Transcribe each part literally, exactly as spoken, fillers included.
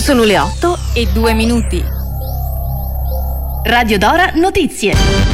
Sono le otto e due minuti. Radio Dora Notizie.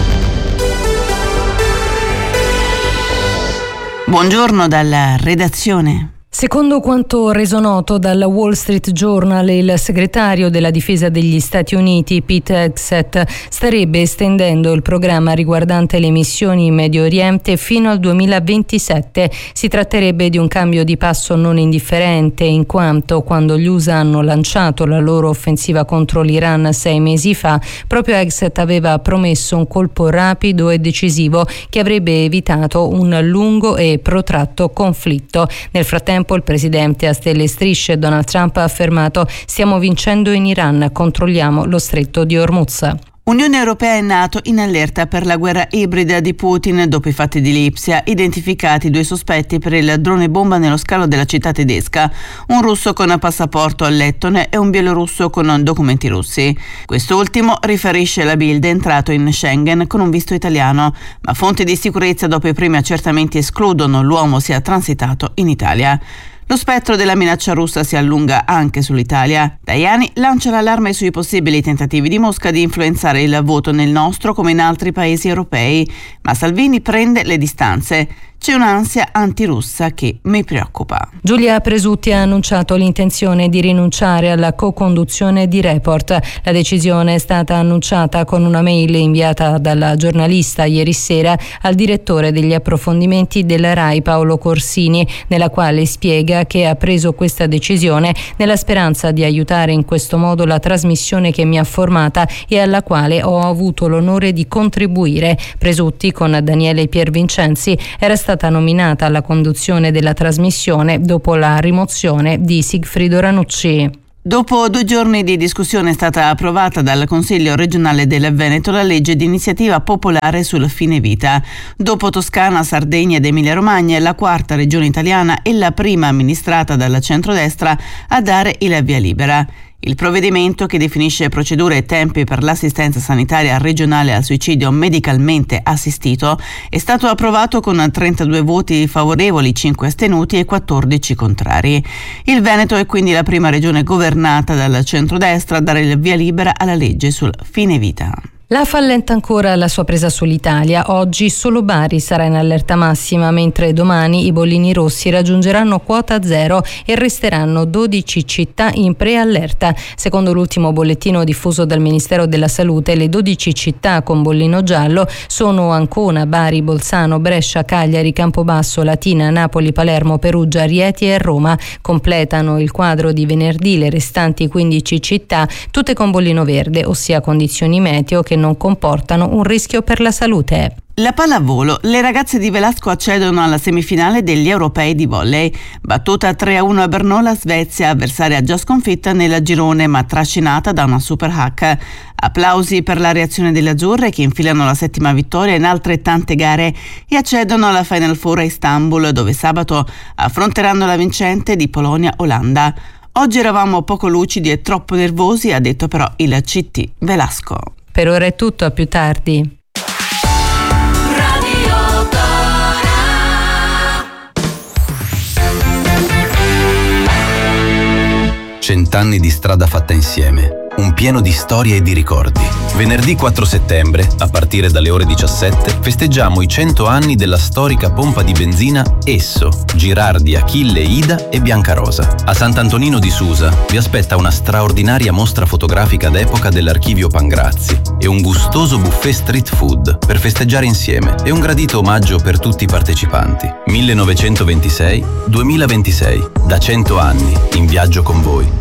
Buongiorno dalla redazione. Secondo quanto reso noto dal Wall Street Journal, il segretario della difesa degli Stati Uniti, Pete Hegseth, starebbe estendendo il programma riguardante le missioni in Medio Oriente fino al duemilaventisette. Si tratterebbe di un cambio di passo non indifferente, in quanto quando gli U S A hanno lanciato la loro offensiva contro l'Iran sei mesi fa, proprio Hegseth aveva promesso un colpo rapido e decisivo che avrebbe evitato un lungo e protratto conflitto. Nel frattempo il presidente a stelle e strisce Donald Trump ha affermato: stiamo vincendo in Iran, controlliamo lo stretto di Hormuz. Unione Europea e NATO in allerta per la guerra ibrida di Putin dopo i fatti di Lipsia, identificati due sospetti per il drone bomba nello scalo della città tedesca, un russo con passaporto lettone e un bielorusso con documenti russi. Quest'ultimo, riferisce la Bild, è entrato in Schengen con un visto italiano, ma fonti di sicurezza dopo i primi accertamenti escludono l'uomo sia transitato in Italia. Lo spettro della minaccia russa si allunga anche sull'Italia. Tajani lancia l'allarme sui possibili tentativi di Mosca di influenzare il voto nel nostro come in altri paesi europei, ma Salvini prende le distanze. C'è un'ansia antirussa che mi preoccupa. Giulia Presutti ha annunciato l'intenzione di rinunciare alla co-conduzione di Report. La decisione è stata annunciata con una mail inviata dalla giornalista ieri sera al direttore degli approfondimenti della RAI, Paolo Corsini, nella quale spiega che ha preso questa decisione nella speranza di aiutare in questo modo la trasmissione che mi ha formata e alla quale ho avuto l'onore di contribuire. Presutti, con Daniele Piervincenzi, era stata nominata alla conduzione della trasmissione dopo la rimozione di Sigfrido Ranucci. Dopo due giorni di discussione è stata approvata dal Consiglio regionale del Veneto la legge di iniziativa popolare sul fine vita. Dopo Toscana, Sardegna ed Emilia-Romagna è la quarta regione italiana e la prima amministrata dal centrodestra a dare il via libera. Il provvedimento, che definisce procedure e tempi per l'assistenza sanitaria regionale al suicidio medicalmente assistito, è stato approvato con trentadue voti favorevoli, cinque astenuti e quattordici contrari. Il Veneto è quindi la prima regione governata dal centrodestra a dare il via libera alla legge sul fine vita. La F A allenta ancora la sua presa sull'Italia. Oggi solo Bari sarà in allerta massima, mentre domani i bollini rossi raggiungeranno quota zero e resteranno dodici città in preallerta. Secondo l'ultimo bollettino diffuso dal Ministero della Salute, le dodici città con bollino giallo sono Ancona, Bari, Bolzano, Brescia, Cagliari, Campobasso, Latina, Napoli, Palermo, Perugia, Rieti e Roma. Completano il quadro di venerdì le restanti quindici città, tutte con bollino verde, ossia condizioni meteo che non comportano un rischio per la salute. La pallavolo. Le ragazze di Velasco accedono alla semifinale degli europei di volley. Battuta tre a uno a Brno, la Svezia, avversaria già sconfitta nel girone ma trascinata da una super hack. Applausi per la reazione delle azzurre che infilano la settima vittoria in altrettante gare e accedono alla Final Four a Istanbul, dove sabato affronteranno la vincente di Polonia-Olanda. Oggi eravamo poco lucidi e troppo nervosi, ha detto però il C T Velasco. Per ora è tutto, a più tardi. Cent'anni di strada fatta insieme, un pieno di storie e di ricordi. Venerdì quattro settembre, a partire dalle ore diciassette, festeggiamo i cento anni della storica pompa di benzina Esso, Girardi, Achille, Ida e Biancarosa. A Sant'Antonino di Susa vi aspetta una straordinaria mostra fotografica d'epoca dell'Archivio Pangrazzi e un gustoso buffet street food per festeggiare insieme e un gradito omaggio per tutti i partecipanti. millenovecentoventisei duemilaventisei, da cento anni, in viaggio con voi.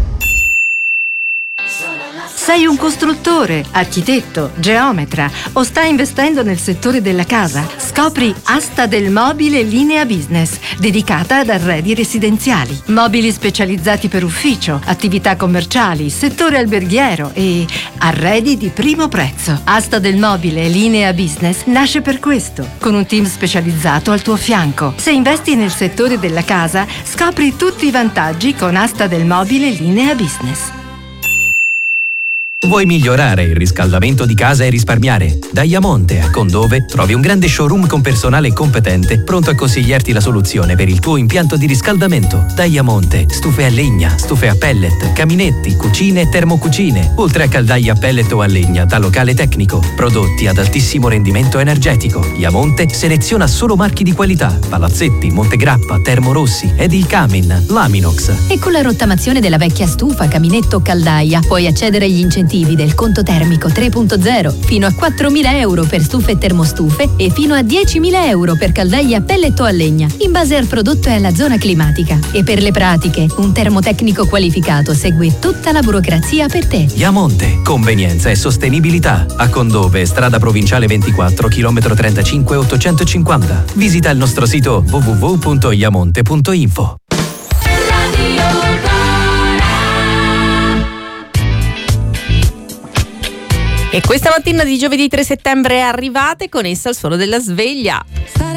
Sei un costruttore, architetto, geometra o stai investendo nel settore della casa? Scopri Asta del Mobile Linea Business, dedicata ad arredi residenziali. Mobili specializzati per ufficio, attività commerciali, settore alberghiero e arredi di primo prezzo. Asta del Mobile Linea Business nasce per questo, con un team specializzato al tuo fianco. Se investi nel settore della casa, scopri tutti i vantaggi con Asta del Mobile Linea Business. Vuoi migliorare il riscaldamento di casa e risparmiare? Da Iamonte a Condove trovi un grande showroom con personale competente pronto a consigliarti la soluzione per il tuo impianto di riscaldamento. Da Iamonte, stufe a legna, stufe a pellet, caminetti, cucine e termocucine, oltre a caldaie a pellet o a legna da locale tecnico. Prodotti ad altissimo rendimento energetico. Iamonte seleziona solo marchi di qualità: Palazzetti, Montegrappa, Termorossi ed il Camin, Laminox. E con la rottamazione della vecchia stufa, caminetto o caldaia puoi accedere agli incentivi del conto termico tre punto zero, fino a quattromila euro per stufe e termostufe e fino a diecimila euro per caldaie a pellet o a legna, in base al prodotto e alla zona climatica. E per le pratiche, un termotecnico qualificato segue tutta la burocrazia per te. Iamonte, convenienza e sostenibilità. A Condove, strada provinciale ventiquattro, chilometro trentacinque ottocentocinquanta. Visita il nostro sito w w w punto iamonte punto info. E questa mattina di giovedì tre settembre è arrivata e con essa il suono della sveglia.